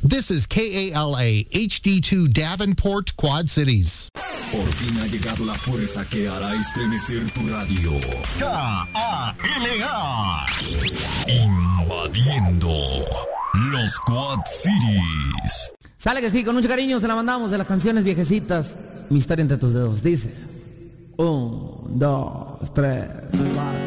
This is KALA HD2 Davenport, Quad Cities. Por fin ha llegado la fuerza que hará estremecer tu radio. KALA. Invadiendo los Quad Cities. Sale que sí, con mucho cariño se la mandamos de las canciones viejecitas. Mi historia entre tus dedos dice: 1, 2, 3, 4.